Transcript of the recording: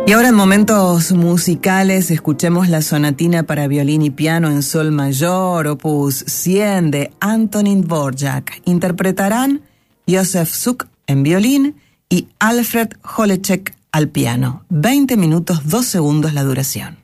Y ahora en momentos musicales escuchemos la sonatina para violín y piano en sol mayor, opus 100 de Antonín Dvorak. Interpretarán Josef Suk en violín y Alfred Holecek al piano. 20 minutos 2 segundos la duración.